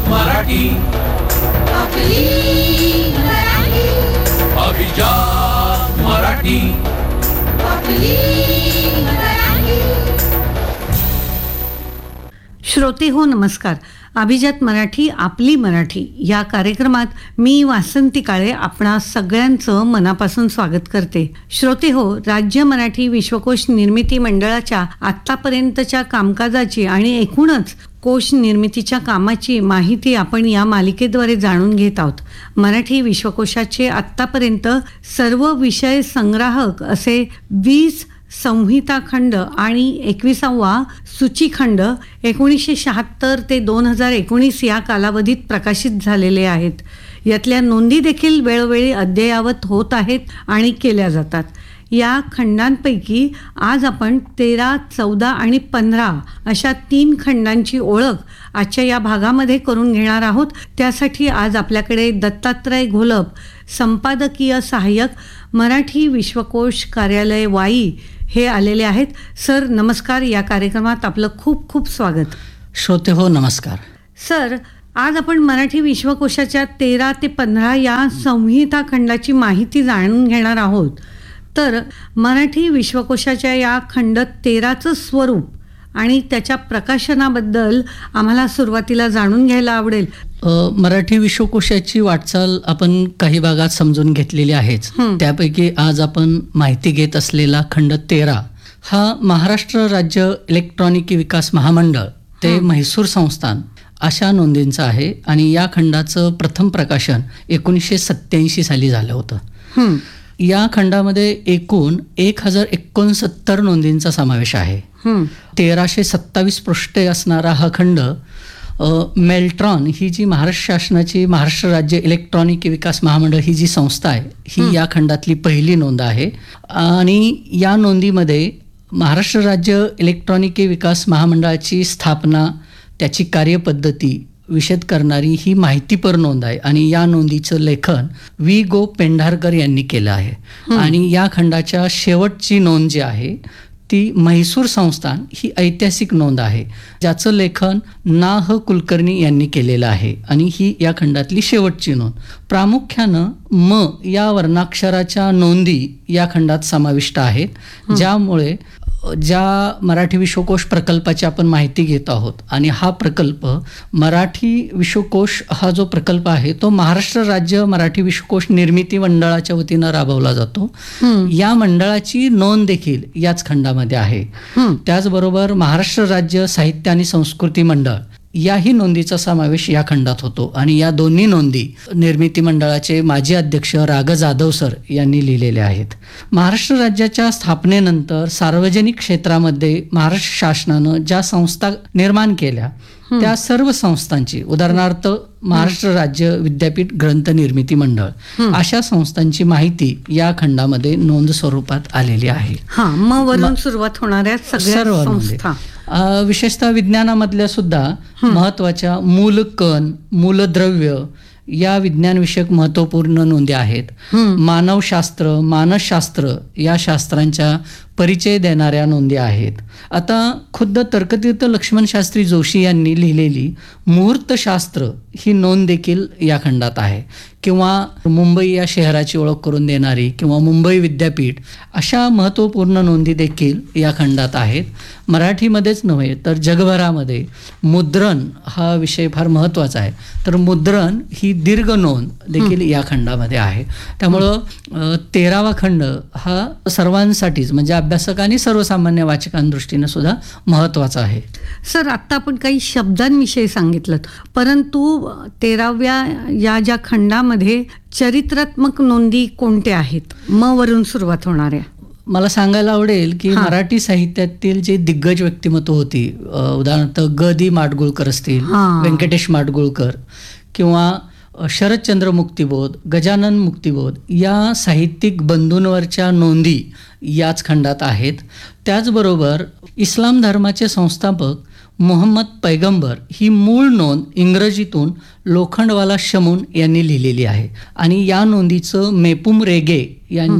मराठी. अभिजात मराठी. श्रोते हो नमस्कार. अभिजात मराठी आपली मराठी या कार्यक्रमात मी वासंती काळे आपणा सगळ्यांचं मनापासून स्वागत करते. श्रोते हो, राज्य मराठी विश्वकोश निर्मिती मंडळाच्या आत्तापर्यंतच्या कामकाजाची आणि एकूणच कोश निर्मितीच्या कामाची माहिती आपण या मालिकेद्वारे जाणून घेत आहोत. मराठी विश्वकोशाचे आत्तापर्यंत सर्व विषय संग्राहक असे 20 संहिता खंड आणि 21वा सूचीखंड 1976 ते 2019 या कालावधीत प्रकाशित झालेले आहेत. यातल्या नोंदी देखील वेळोवेळी अद्ययावत होत आहेत आणि केल्या जातात. या खंडांपैकी आज आपण 13, 14 आणि 15 अशा 3 खंडांची ओळख आजच्या या भागामध्ये करून घेणार आहोत. त्यासाठी आज आपल्याकडे दत्तात्रय घोलप, संपादकीय सहाय्यक, मराठी विश्वकोश कार्यालय वाई हे आलेले आहेत. सर नमस्कार. या कार्यक्रमात आपलं खूप खूप स्वागत. श्रोते हो नमस्कार. सर, आज आपण मराठी विश्वकोशाच्या 13 ते 15 या संहिता खंडाची माहिती जाणून घेणार आहोत. तर मराठी विश्वकोशाच्या या खंड 13चं स्वरूप आणि त्याच्या प्रकाशनाबद्दल आम्हाला सुरुवातीला जाणून घ्यायला आवडेल. मराठी विश्वकोशाची वाटचाल आपण काही भागात समजून घेतलेली आहेच. त्यापैकी आज आपण माहिती घेत असलेला खंड 13 हा महाराष्ट्र राज्य इलेक्ट्रॉनिक विकास महामंडळ ते म्हैसूर संस्थान अशा नोंदींचा आहे आणि या खंडाचं प्रथम प्रकाशन 1987 साली झालं होतं. या खंडामध्ये एकूण 1069 नोंदींचा समावेश आहे. 1327 पृष्ठे असणारा हा खंड मेल्ट्रॉन ही जी महाराष्ट्र शासनाची महाराष्ट्र राज्य इलेक्ट्रॉनिक विकास महामंडळ ही जी संस्था आहे ही या खंडातली पहिली नोंद आहे. आणि या नोंदीमध्ये महाराष्ट्र राज्य इलेक्ट्रॉनिक विकास महामंडळाची स्थापना, त्याची कार्यपद्धती विशद करणारी ही माहितीपर नोंद आहे. आणि या नोंदीचं लेखन वि. गो. पेंढारकर यांनी केलं आहे. आणि या खंडाच्या शेवटची नोंद जी आहे ती म्हैसूर संस्थान ही ऐतिहासिक नोंद आहे, ज्याचं लेखन ना. ह. कुलकर्णी यांनी केलेलं आहे. आणि ही या खंडातली शेवटची नोंद. प्रामुख्यानं म या वर्णाक्षराच्या नोंदी या खंडात समाविष्ट आहेत, ज्यामुळे ज्या मराठी विश्वकोश प्रकल्पाची आपण माहिती घेत आहोत आणि हा प्रकल्प मराठी विश्वकोश हा जो प्रकल्प आहे तो महाराष्ट्र राज्य मराठी विश्वकोश निर्मिती मंडळाच्या वतीनं राबवला जातो. या मंडळाची नोंद देखील याच खंडामध्ये आहे. त्याचबरोबर महाराष्ट्र राज्य साहित्य आणि संस्कृती मंडळ याही नोंदीचा समावेश या खंडात होतो. आणि या दोन्ही नोंदी निर्मिती मंडळाचे माजी अध्यक्ष राग जाधव सर यांनी लिहिलेले आहेत. महाराष्ट्र राज्याच्या स्थापनेनंतर सार्वजनिक क्षेत्रामध्ये महाराष्ट्र शासनानं ज्या संस्था निर्माण केल्या त्या सर्व संस्थांची, उदाहरणार्थ महाराष्ट्र राज्य विद्यापीठ ग्रंथ निर्मिती मंडळ, अशा संस्थांची माहिती या खंडामध्ये नोंद स्वरूपात आलेली आहे. वरून सुरुवात होणाऱ्या सर्व संस्था, विशेषतः विज्ञानामधल्या सुद्धा महत्वाच्या मूलकण, मूलद्रव्य या विज्ञानविषयक महत्त्वपूर्ण नोंदी आहेत. मानवशास्त्र, मानसशास्त्र या शास्त्रांच्या परिचय देणाऱ्या नोंदी आहेत. आता खुद्द तर्कतीर्थ लक्ष्मण शास्त्री जोशी यांनी लिहिलेली मुहूर्तशास्त्र ही नोंद देखील या खंडात आहे. किंवा मुंबई या शहराची ओळख करून देणारी किंवा मुंबई विद्यापीठ अशा महत्त्वपूर्ण नोंदी देखील या खंडात आहेत. मराठीमध्येच नव्हे तर जगभरामध्ये मुद्रण हा विषय फार महत्त्वाचा आहे. तर मुद्रण ही दीर्घ नोंद देखील या खंडामध्ये आहे. त्यामुळं 13वा खंड हा सर्वांसाठीच म्हणजे अभ्यासक आणि सर्वसामान्य वाचकांदृष्टीने सुद्धा महत्त्वाचा आहे. सर, आत्ता आपण काही शब्दांविषयी सांगितलं, परंतु 13व्या या ज्या खंडामध्ये चरित्रात्मक नोंदी कोणत्या आहेत? वरून सुरुवात होणाऱ्या. मला सांगायला आवडेल की मराठी साहित्यातील जे दिग्गज व्यक्तिमत्व होती, उदाहरणार्थ ग. दी. माडगुळकर असतील, व्यंकटेश माडगुळकर किंवा शरदचंद्र मुक्तिबोध, गजानन मुक्तिबोध या साहित्यिक बंधूंवरच्या नोंदी याच खंडात आहेत. त्याचबरोबर इस्लाम धर्माचे संस्थापक मोहम्मद पैगंबर ही मूळ नोंद इंग्रजीतून लोखंडवाला शमून यांनी लिहिलेली आहे. आणि या नोंदीचं मेपुम रेगे यांनी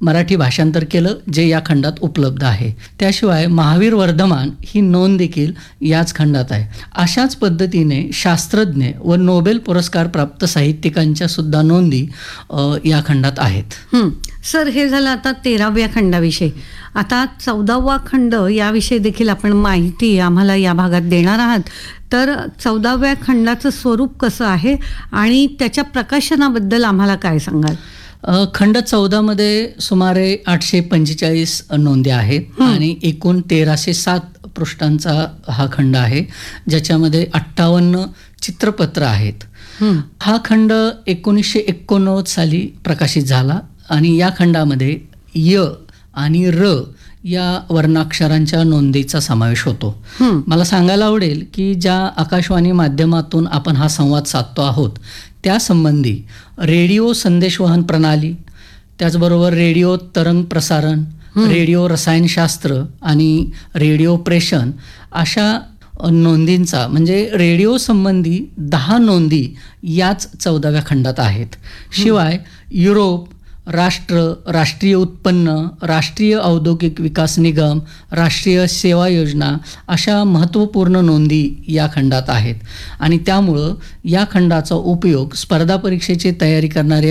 मराठी भाषांतर केलं, जे या खंडात उपलब्ध आहे. त्याशिवाय महावीर वर्धमान ही नोंद देखील याच खंडात आहे. अशाच पद्धतीने शास्त्रज्ञ व नोबेल पुरस्कार प्राप्त साहित्यिकांच्या सुद्धा नोंदी या खंडात आहेत. सर, हे झालं आता 13व्या खंडाविषयी. आता 14वा खंड याविषयी देखील आपण माहिती आम्हाला या भागात देणार आहात. तर 14व्या खंडाचं स्वरूप कसं आहे आणि त्याच्या प्रकाशनाबद्दल आम्हाला काय सांगाल? खंड 14 मध्ये सुमारे 845 नोंदी आहेत आणि एकूण 1307 पृष्ठांचा हा खंड आहे, ज्याच्यामध्ये 58 चित्रपत्र आहेत. हा खंड 1989 साली प्रकाशित झाला आणि या खंडामध्ये य आणि र या वर्णाक्षरांच्या नोंदीचा समावेश होतो. मला सांगायला आवडेल की ज्या आकाशवाणी माध्यमातून आपण हा संवाद साधतो आहोत त्यासंबंधी रेडिओ संदेशवहन प्रणाली, त्याचबरोबर रेडिओ तरंग प्रसारण, रेडिओ रसायनशास्त्र आणि रेडिओ प्रेषण अशा नोंदींचा म्हणजे रेडिओ संबंधी 10 नोंदी याच 14व्या खंडात आहेत. शिवाय युरोप, राष्ट्रीय उत्पन्न, राष्ट्रीय औद्योगिक विकास निगम, राष्ट्रीय सेवा योजना अशा महत्त्वपूर्ण नोंदी या खंडात आहेत आणि त्यामुळं या खंडाचा उपयोग स्पर्धा परीक्षेची तयारी करणारे